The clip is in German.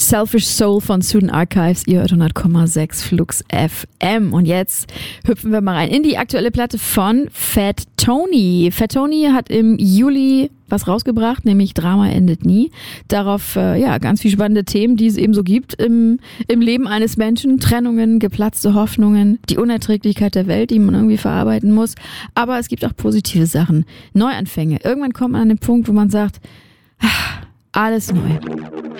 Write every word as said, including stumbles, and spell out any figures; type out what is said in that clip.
Selfish Soul von Student Archives, ihr hört hundert Komma sechs Flux F M. Und jetzt hüpfen wir mal rein in die aktuelle Platte von Fat Tony. Fat Tony hat im Juli was rausgebracht, nämlich Drama endet nie. Darauf äh, ja ganz viele spannende Themen, die es eben so gibt im, im Leben eines Menschen. Trennungen, geplatzte Hoffnungen, die Unerträglichkeit der Welt, die man irgendwie verarbeiten muss. Aber es gibt auch positive Sachen. Neuanfänge. Irgendwann kommt man an den Punkt, wo man sagt, alles neu.